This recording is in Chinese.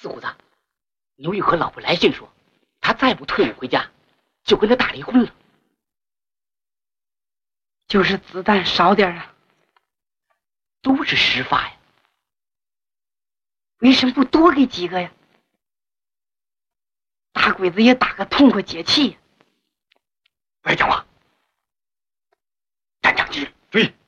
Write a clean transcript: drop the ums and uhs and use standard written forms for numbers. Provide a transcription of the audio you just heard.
四姑子，刘玉和老婆来信说，他再不退伍回家，就跟他打离婚了。 就是子弹少点啊， 都是实发呀， 为什么不多给几个呀？打鬼子也打个痛快解气呀。 外讲话，站长之， 对。